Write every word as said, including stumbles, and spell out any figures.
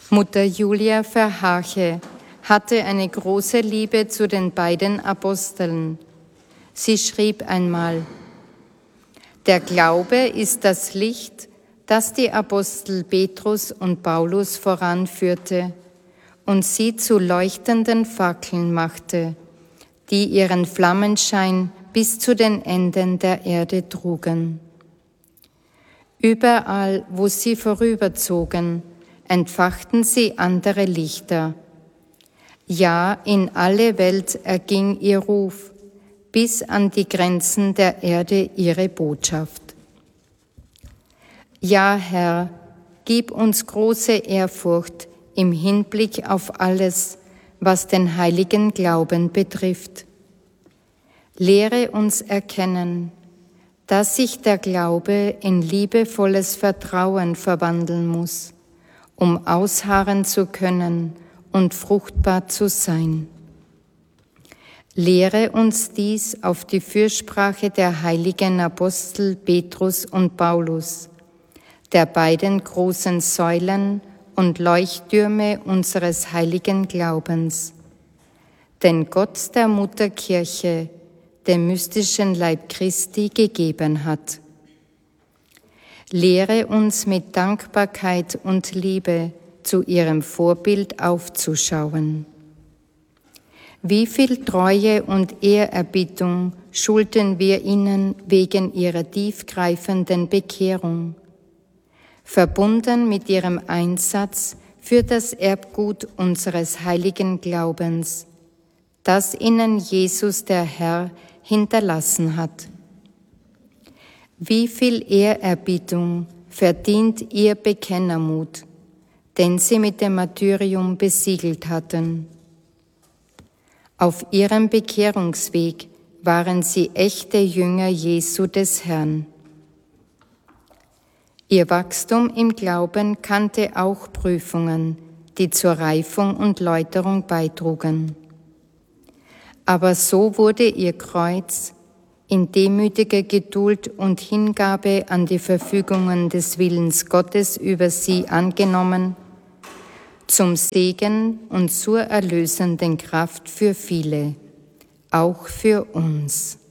Mutter Julia Verhache hatte eine große Liebe zu den beiden Aposteln. Sie schrieb einmal: Der Glaube ist das Licht, das die Apostel Petrus und Paulus voranführte und sie zu leuchtenden Fackeln machte, die ihren Flammenschein bis zu den Enden der Erde trugen. Überall, wo sie vorüberzogen, entfachten sie andere Lichter. Ja, in alle Welt erging ihr Ruf, bis an die Grenzen der Erde ihre Botschaft. Ja, Herr, gib uns große Ehrfurcht im Hinblick auf alles, was den heiligen Glauben betrifft. Lehre uns erkennen, dass sich der Glaube in liebevolles Vertrauen verwandeln muss, um ausharren zu können und fruchtbar zu sein. Lehre uns dies auf die Fürsprache der heiligen Apostel Petrus und Paulus, der beiden großen Säulen und Leuchttürme unseres heiligen Glaubens. Den Gott der Mutterkirche, dem mystischen Leib Christi, gegeben hat. Lehre uns mit Dankbarkeit und Liebe zu ihrem Vorbild aufzuschauen. Wie viel Treue und Ehrerbietung schulden wir ihnen wegen ihrer tiefgreifenden Bekehrung, verbunden mit ihrem Einsatz für das Erbgut unseres heiligen Glaubens, das ihnen Jesus der Herr hinterlassen hat. Wie viel Ehrerbietung verdient ihr Bekennermut, den sie mit dem Martyrium besiegelt hatten. Auf ihrem Bekehrungsweg waren sie echte Jünger Jesu des Herrn. Ihr Wachstum im Glauben kannte auch Prüfungen, die zur Reifung und Läuterung beitrugen. Aber so wurde ihr Kreuz in demütiger Geduld und Hingabe an die Verfügungen des Willens Gottes über sie angenommen, zum Segen und zur erlösenden Kraft für viele, auch für uns.